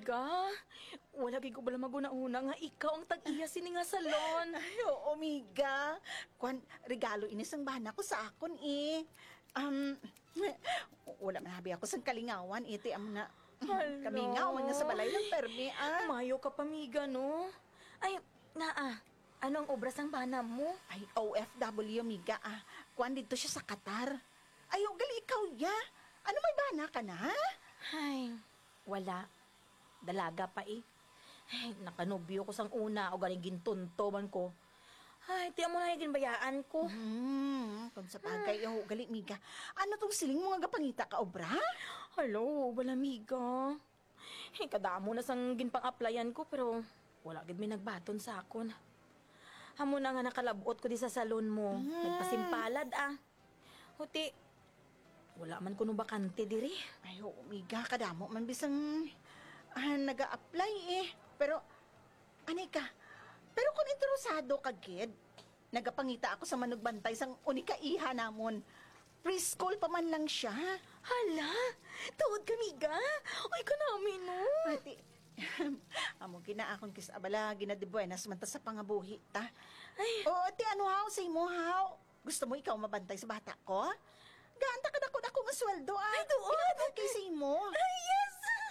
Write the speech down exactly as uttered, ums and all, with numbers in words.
amiga. Wala gid ko bala maguna-una nga ikaw ang tag-iya sini nga salon. Ay, oo, amiga. Kwan, regalo inis ang bana ko sa akon, eh. Um, wala man habi ako sa kalingawan, iti am na. Hala. Kamingawan nga sa balay ng permi, ah. Mayo ka pa, amiga, no? Ay, naa. Ano ang obra sang bana mo? Ay, O F W, amiga, ah. Kwan dito siya sa Qatar. Ay, oh, gali ikaw, ya. Ano may bana ka na, ha? Ay, wala. Dalaga pa eh. Ay, nakanobyo ko sang una o galing gintunto man ko. Ay, tiyan mo na yung ginbayaan ko. Hmm, kung sa bagay, oh, gali, amiga. Ano tong siling mo nga gapangita ka, obra? Hello, wala amiga. Ay, kadamo na sang ginpang-applyan ko pero wala gid may nagbaton sa akon. Hamo na nga nakalabot ko di sa salon mo. Nagpasimpalad ah. Huti, wala man kuno bakante diri. Ay, oh, amiga, kadamo man bisang ah, nag-a-apply, eh. Pero, anay ka, pero kung interesado ka, kid, nagapangita ako sa manugbantay sang unika iha namon. Preschool pa man lang siya. Hala, tuod ka miga. Ay, kanami no. Ati, amo gina akong kis abala, gina de buenas man ta sa pangabuhi, ta. Ay, O, ati, ano haw, say mo haw? Gusto mo ikaw mabantay sa bata ko? Ganta ka na ko na akong sweldo, ah. Ay, doon. Okay, say mo. ay,